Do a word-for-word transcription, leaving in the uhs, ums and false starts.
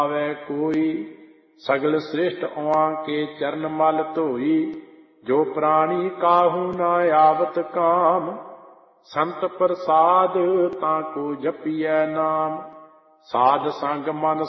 ਆਵੈ ਕੋਈ। ਸਗਲ ਸ੍ਰਿਸ਼ਟ ਉਆਂ ਕੇ ਚਰਨ ਮਲ ਧੋਈ। ਜੋ ਪ੍ਰਾਣੀ ਕਾਹੂ ਨ ਆਵਤ ਕਾਮ। ਸੰਤ ਪ੍ਰਸਾਦ ਤਾਂ ਕੋ ਜਪੀਐ ਨਾਮ। ਸਾਧ ਸੰਗ ਮਨ